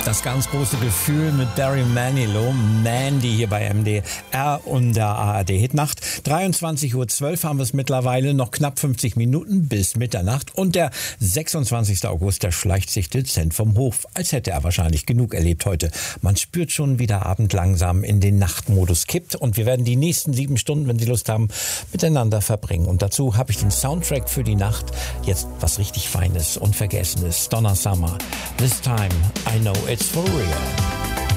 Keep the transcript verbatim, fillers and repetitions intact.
Das ganz große Gefühl mit Barry Manilow, Mandy hier bei M D R und der A R D Hitnacht. dreiundzwanzig Uhr zwölf haben wir es mittlerweile, noch knapp fünfzig Minuten bis Mitternacht. Und der sechsundzwanzigster August, der schleicht sich dezent vom Hof, als hätte er wahrscheinlich genug erlebt heute. Man spürt schon, wie der Abend langsam in den Nachtmodus kippt. Und wir werden die nächsten sieben Stunden, wenn Sie Lust haben, miteinander verbringen. Und dazu habe ich den Soundtrack für die Nacht. Jetzt was richtig Feines, Unvergessenes. Donna Summer. This time I know it's for real.